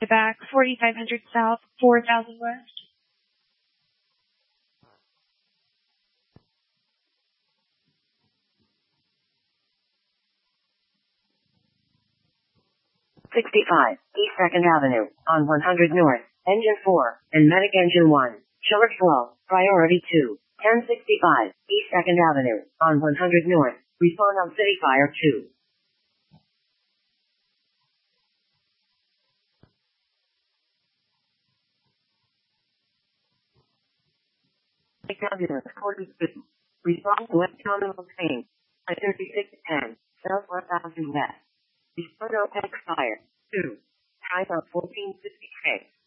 the back, 4500 south, 4000 west. '65, East 2nd Avenue, on 100 North, Engine 4, and Medic Engine 1, Chiller Flow, Priority 2, 1065, East 2nd Avenue, on 100 North, respond on City Fire 2. Ambulance, 42, respond to West Terminal Train, 3610, South 1000 West. Respond on X Fire 2, time of 1456.